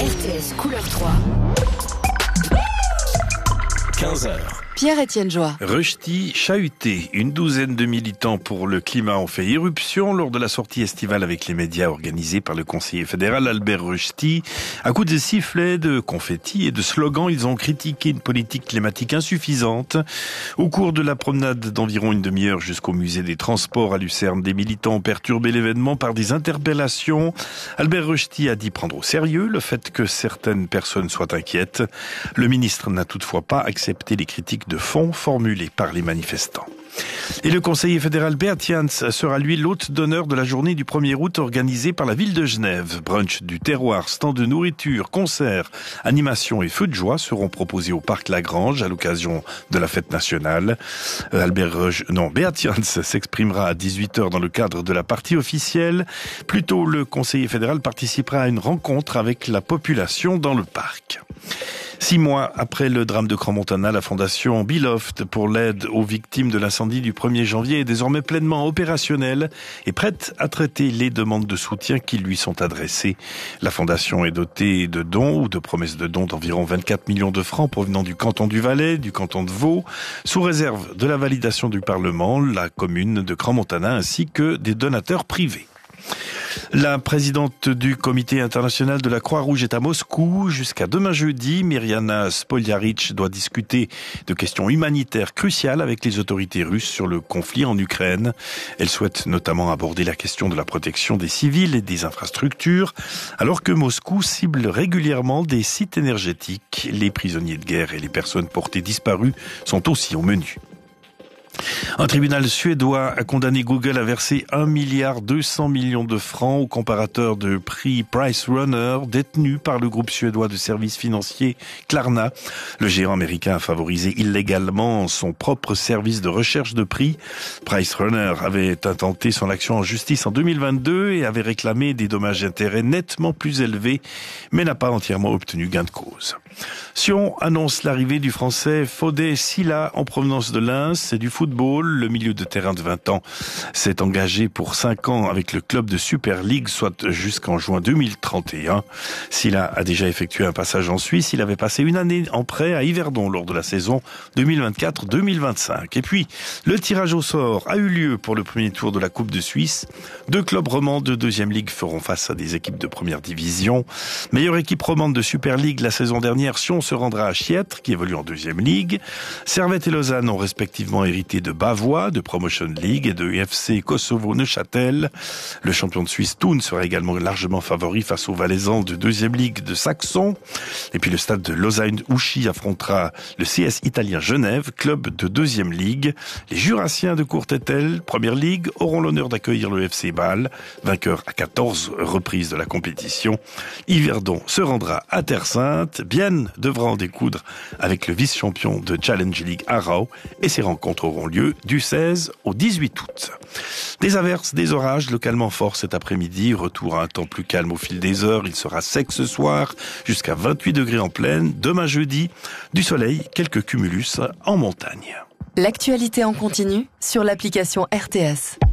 RTS couleur 3. 15h. Pierre-Étienne Joie. Rushdie chahuté. Une douzaine de militants pour le climat ont fait irruption lors de la sortie estivale avec les médias organisée par le conseiller fédéral Albert Rushdie. À coups de sifflets, de confettis et de slogans, ils ont critiqué une politique climatique insuffisante. Au cours de la promenade d'environ une demi-heure jusqu'au musée des transports à Lucerne, des militants ont perturbé l'événement par des interpellations. Albert Rushdie a dit prendre au sérieux le fait que certaines personnes soient inquiètes. Le ministre n'a toutefois pas accepté les critiques de fond formulées par les manifestants. Et le conseiller fédéral Beat Jans sera lui l'hôte d'honneur de la journée du 1er août organisée par la ville de Genève. Brunch du terroir, stand de nourriture, concerts, animations et feux de joie seront proposés au parc Lagrange à l'occasion de la fête nationale. Beat Jans s'exprimera à 18h dans le cadre de la partie officielle. Plus tôt, le conseiller fédéral participera à une rencontre avec la population dans le parc. 6 mois après le drame de Crans-Montana, la fondation Beloft pour l'aide aux victimes de l'incendie du 1er janvier est désormais pleinement opérationnelle et prête à traiter les demandes de soutien qui lui sont adressées. La fondation est dotée de dons ou de promesses de dons d'environ 24 millions de francs provenant du canton du Valais, du canton de Vaud, sous réserve de la validation du Parlement, la commune de Crans-Montana ainsi que des donateurs privés. La présidente du comité international de la Croix-Rouge est à Moscou. Jusqu'à demain jeudi, Mirjana Spoljaric doit discuter de questions humanitaires cruciales avec les autorités russes sur le conflit en Ukraine. Elle souhaite notamment aborder la question de la protection des civils et des infrastructures, alors que Moscou cible régulièrement des sites énergétiques. Les prisonniers de guerre et les personnes portées disparues sont aussi au menu. Un tribunal suédois a condamné Google à verser 1,2 milliard de francs au comparateur de prix PriceRunner détenu par le groupe suédois de services financiers Klarna. Le géant américain a favorisé illégalement son propre service de recherche de prix. PriceRunner avait intenté son action en justice en 2022 et avait réclamé des dommages et intérêts nettement plus élevés, mais n'a pas entièrement obtenu gain de cause. Sion annonce l'arrivée du français Fodé Silla en provenance de Lens. C'est du football. Le milieu de terrain de 20 ans s'est engagé pour 5 ans avec le club de Super League, soit jusqu'en juin 2031. Silla a déjà effectué un passage en Suisse. Il avait passé une année en prêt à Yverdon lors de la saison 2024-2025. Et puis, le tirage au sort a eu lieu pour le premier tour de la Coupe de Suisse. 2 clubs romans de 2e Ligue feront face à des équipes de première division. Meilleure équipe romande de Super League la saison dernière, Sion se rendra à Chiètre, qui évolue en 2e Ligue. Servette et Lausanne ont respectivement hérité de Bavois, de Promotion League et de FC Kosovo Neuchâtel. Le champion de Suisse Thun sera également largement favori face aux Valaisans de 2e Ligue de Saxon. Et puis le stade de Lausanne-Ouchy affrontera le CS italien Genève, club de 2e Ligue. Les Jurassiens de Courtétel, Première Ligue, auront l'honneur d'accueillir le FC Bâle, vainqueur à 14 reprises de la compétition. Yverdon se rendra à Terre-Sainte. Bienne devra en découdre avec le vice-champion de Challenge League Aarau et ces rencontres auront lieu du 16 au 18 août. Des averses, des orages localement forts cet après-midi. Retour à un temps plus calme au fil des heures. Il sera sec ce soir, jusqu'à 28 degrés en plaine. Demain jeudi, du soleil, quelques cumulus en montagne. L'actualité en continu sur l'application RTS.